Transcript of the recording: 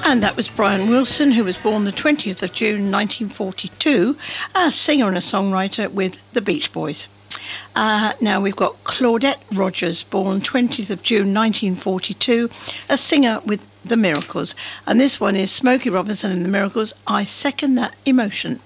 And that was Brian Wilson, who was born the 20th of June 1942, a singer and a songwriter with the Beach Boys. Now we've got Claudette Rogers, born 20th of June 1942, a singer with the Miracles. And this one is Smokey Robinson and the Miracles, I Second That Emotion.